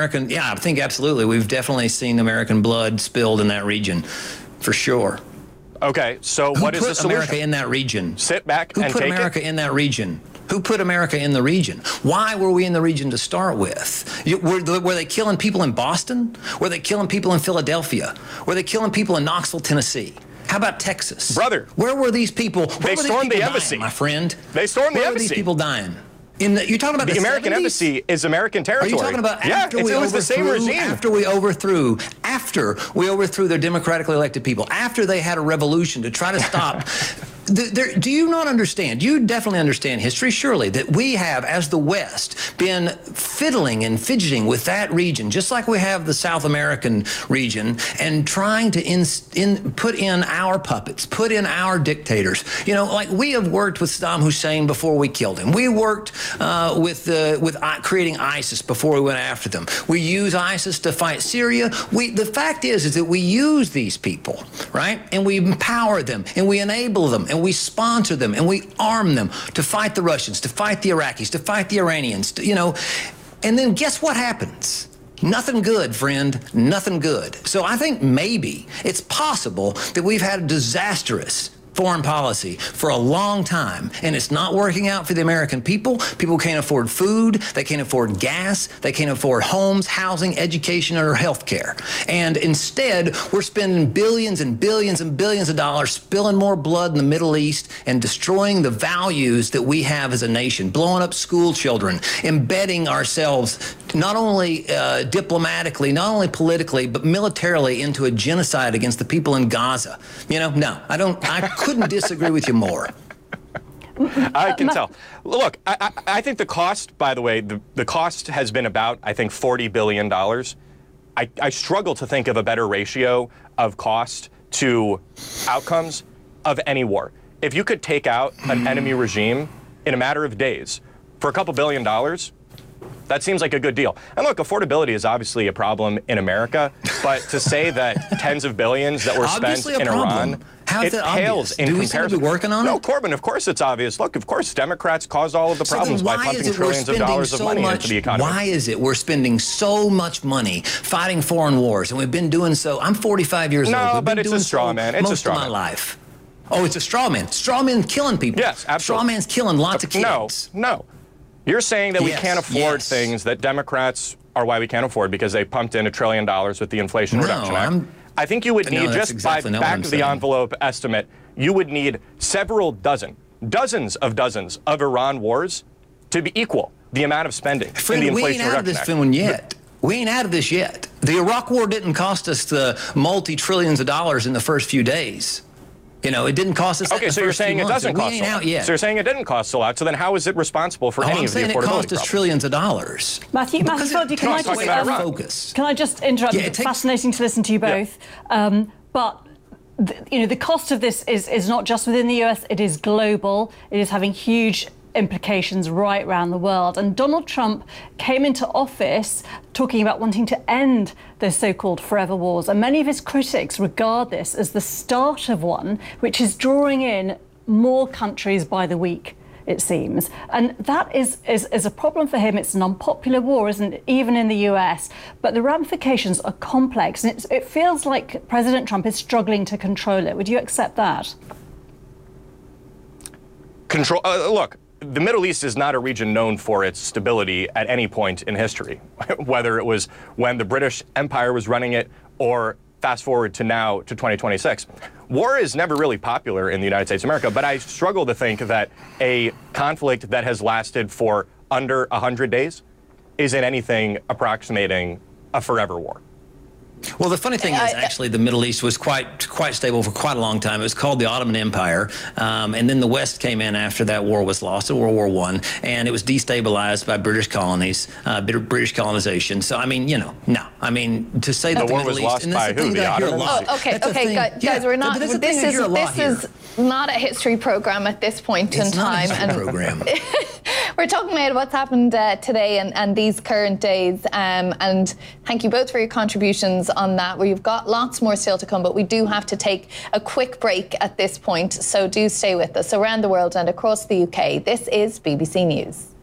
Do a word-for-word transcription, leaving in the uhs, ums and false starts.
American, yeah, I think absolutely. We've definitely seen American blood spilled in that region, for sure. Okay, so Who what is the put solution? America in that region? Sit back Who and put take America it? in that region? Who put America in the region? Why were we in the region to start with? You, were, were they killing people in Boston? Were they killing people in Philadelphia? Were they killing people in Knoxville, Tennessee? How about Texas? Brother. Where were these people? Where They were these stormed people the embassy. dying, my friend? They stormed the Where embassy. Where were these people dying? In the, you're talking about the, the American seventies? embassy is American territory. Are you talking about yeah, after it's, we it was overthrew, the same regime. after we overthrew, after we overthrew their democratically elected people, after they had a revolution to try to stop? the, there, do you not understand? You definitely understand history, surely, that we have, as the West, been fiddling and fidgeting with that region, just like we have the South American region, and trying to in, in, put in our puppets, put in our dictators. You know, like we have worked with Saddam Hussein before we killed him. We worked uh, with uh, with uh, creating ISIS before we went after them. We use ISIS to fight Syria. We, the fact is, is that we use these people, right? And we empower them, and we enable them, and we sponsor them, and we arm them to fight the Russians, to fight the Iraqis, to fight the Iranians, to, you know. And then guess what happens? Nothing good, friend, nothing good. So I think maybe it's possible that we've had a disastrous foreign policy for a long time, and it's not working out for the American people. People can't afford food, they can't afford gas, they can't afford homes, housing, education, or health care. And instead, we're spending billions and billions and billions of dollars spilling more blood in the Middle East and destroying the values that we have as a nation, blowing up school children, embedding ourselves not only uh, diplomatically, not only politically, but militarily into a genocide against the people in Gaza. You know, no, I don't, I couldn't disagree with you more. I can tell. Look, I, I, I think the cost, by the way, the, the cost has been about, I think, forty billion dollars. I, I struggle to think of a better ratio of cost to outcomes of any war. If you could take out an enemy regime in a matter of days for a couple billion dollars, that seems like a good deal. And look, affordability is obviously a problem in America, but to say that tens of billions that were spent Obviously a in problem. Iran, How is it that pales obvious? in Do we comparison. seem to be working on no, it? Corbin, of course it's obvious. Look, of course Democrats caused all of the So problems then by why pumping is it we're trillions of spending dollars of so money much, into the economy. Why is it we're spending so much money fighting foreign wars? And we've been doing so. I'm forty-five years No, old. We've but been it's a doing straw so man. It's a most straw of my man. life. Oh, it's a straw man. Straw man killing people. Yes, absolutely. Straw man's killing lots of kids. No, no. You're saying that we Yes, can't afford yes. things that Democrats are why we can't afford because they pumped in a trillion dollars with the Inflation No, Reduction Act. I'm- I think you would No, need, that's just exactly by not what I'm back of the saying. envelope estimate, you would need several dozen, dozens of dozens of Iran wars to be equal the amount of spending Friend, in the we Inflation ain't out of Reduction this Act. one yet. We ain't out of this yet. The Iraq War didn't cost us the multi-trillions of dollars in the first few days. You know, it didn't cost us that Okay, in the so you're first few saying it months, doesn't and we cost ain't a lot. out yet. So you're saying it didn't cost a lot. So then how is it responsible for Oh, any I'm of the saying affordability it cost us problems? trillions of dollars. Matthew, Matthew Because Foldy, it can I takes just away our um, focus. Can I just interrupt? Yeah, you? it It's takes- fascinating to listen to you both. Um, but the, you know, the cost of this is is not just within the U S. It is global. It is having huge implications right around the world. And Donald Trump came into office talking about wanting to end those so-called forever wars. And many of his critics regard this as the start of one, which is drawing in more countries by the week, it seems. And that is, is, is a problem for him. It's an unpopular war, isn't it, even in the U S? But the ramifications are complex. And it's, it feels like President Trump is struggling to control it. Would you accept that? Control. Uh, look, the Middle East is not a region known for its stability at any point in history, whether it was when the British Empire was running it or fast forward to now to twenty twenty-six. War is never really popular in the United States of America, but I struggle to think that a conflict that has lasted for under one hundred days is in anything approximating a forever war. Well, the funny thing is, actually, the Middle East was quite quite stable for quite a long time. It was called the Ottoman Empire, um, and then the West came in after that war was lost in World War One, and it was destabilized by British colonies, uh, British colonization. So, I mean, you know, no. I mean, to say that The the war Middle was East, lost and that's by the who? thing The that I hear a Ottomans? lot. Oh, okay, That's the okay, thing. guys, Yeah, guys, we're not. but that's the This thing I is hear a lot this here. is not a history program at this point in It's not a time, history and program. we're talking about what's happened uh, today and, and these current days. Um, and thank you both for your contributions on that. We've got lots more still to come, but we do have to take a quick break at this point. So do stay with us around the world and across the U K. This is B B C News.